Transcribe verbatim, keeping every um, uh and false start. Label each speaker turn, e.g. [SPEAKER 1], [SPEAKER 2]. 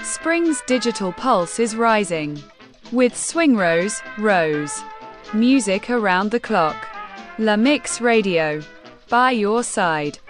[SPEAKER 1] Spring's digital pulse is rising. With Swing Rose, Rose. Music around the clock. La Mix Radio. By your side.